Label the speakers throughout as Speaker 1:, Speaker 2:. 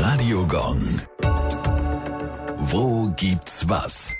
Speaker 1: Radio Gong. Wo gibt's was?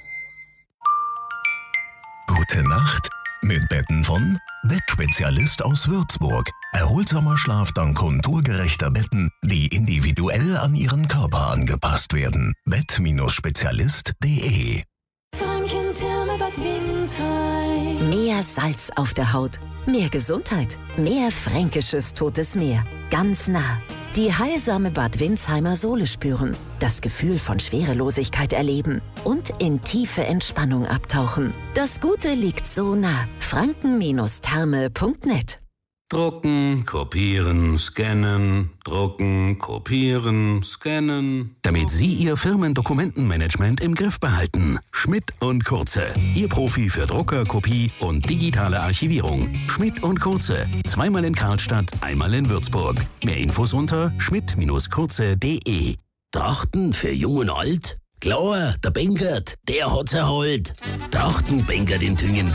Speaker 1: Gute Nacht mit Betten von Bettspezialist aus Würzburg. Erholsamer Schlaf dank konturgerechter Betten, die individuell an Ihren Körper angepasst werden. Bett-spezialist.de.
Speaker 2: Franken-Therme-Bad Windsheim.
Speaker 3: Mehr Salz auf der Haut, mehr Gesundheit, mehr fränkisches Totes Meer. Ganz nah. Die heilsame Bad Windsheimer Sohle spüren, das Gefühl von Schwerelosigkeit erleben und in tiefe Entspannung abtauchen. Das Gute liegt so nah. franken-therme.net.
Speaker 4: Drucken, kopieren, scannen, drucken, kopieren, scannen. Damit Sie Ihr Firmendokumentenmanagement im Griff behalten. Schmidt & Kurze. Ihr Profi für Drucker, Kopie und digitale Archivierung. Schmidt & Kurze. Zweimal in Karlstadt, einmal in Würzburg. Mehr Infos unter schmidt-kurze.de.
Speaker 5: Trachten für Jung und Alt? Klar, der Benkert, der hat's erholt. Trachten Benkert in Tüngen.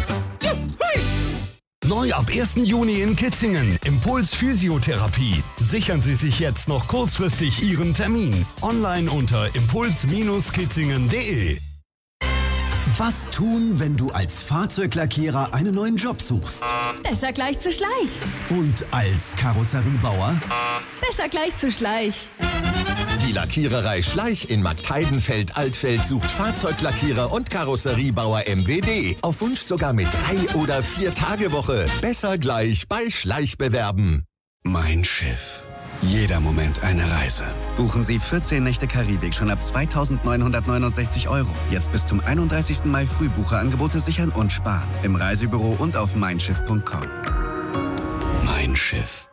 Speaker 6: Neu ab 1. Juni in Kitzingen. Impuls Physiotherapie. Sichern Sie sich jetzt noch kurzfristig Ihren Termin. Online unter impuls-kitzingen.de.
Speaker 7: Was tun, wenn du als Fahrzeuglackierer einen neuen Job suchst?
Speaker 2: Besser gleich zu Schleich.
Speaker 7: Und als Karosseriebauer?
Speaker 2: Besser gleich zu Schleich.
Speaker 8: Die Lackiererei Schleich in Marktheidenfeld-Altfeld sucht Fahrzeuglackierer und Karosseriebauer MWD. Auf Wunsch sogar mit 3- oder 4-Tage-Woche. Besser gleich bei Schleich bewerben.
Speaker 9: Mein Schiff. Jeder Moment eine Reise. Buchen Sie 14 Nächte Karibik schon ab 2.969 €. Jetzt bis zum 31. Mai Frühbucherangebote sichern und sparen. Im Reisebüro und auf meinschiff.com. Mein Schiff.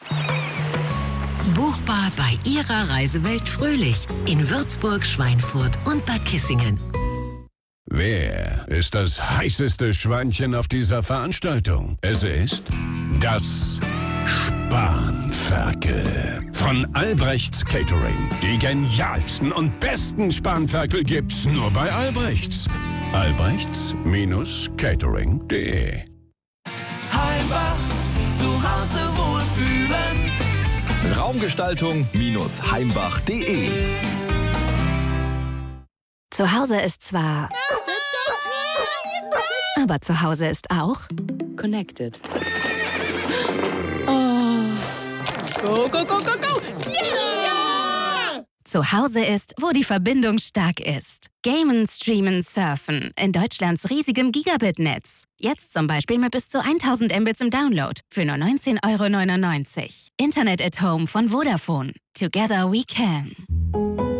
Speaker 10: Buchbar bei Ihrer Reisewelt Fröhlich in Würzburg, Schweinfurt und Bad Kissingen.
Speaker 11: Wer ist das heißeste Schweinchen auf dieser Veranstaltung? Es ist das Spanferkel von Albrechts Catering. Die genialsten und besten Spanferkel gibt's nur bei Albrechts. Albrechts-catering.de.
Speaker 12: Heimbach, zu Hause wohlfühlen.
Speaker 1: Raumgestaltung-heimbach.de.
Speaker 13: Zu Hause ist zwar, aber zu Hause ist auch
Speaker 14: Connected. Oh. Go, go, go, go, go!
Speaker 13: Yeah! Zu Hause ist, wo die Verbindung stark ist. Gamen, Streamen, Surfen in Deutschlands riesigem Gigabit-Netz. Jetzt zum Beispiel mit bis zu 1000 Mbits im Download für nur 19,99 €. Internet at Home von Vodafone. Together we can.